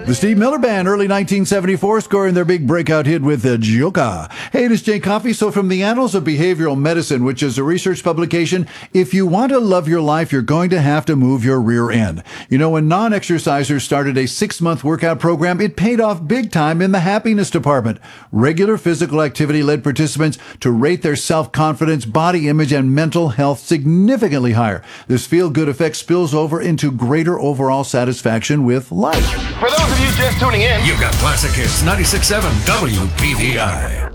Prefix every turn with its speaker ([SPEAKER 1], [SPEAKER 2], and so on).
[SPEAKER 1] The Steve Miller Band, early 1974, scoring their big breakout hit with Joka. Hey, it is Jay Coffey. So from the Annals of Behavioral Medicine, which is a research publication, if you want to love your life, you're going to have to move your rear end. You know, when non-exercisers started a 6-month workout program, it paid off big time in the happiness department. Regular physical activity led participants to rate their self-confidence, body image, and mental health significantly higher. This feel-good effect spills over into greater overall satisfaction with life.
[SPEAKER 2] For those of you just tuning in,
[SPEAKER 3] you've got Classic Hits 96.7 WPVI.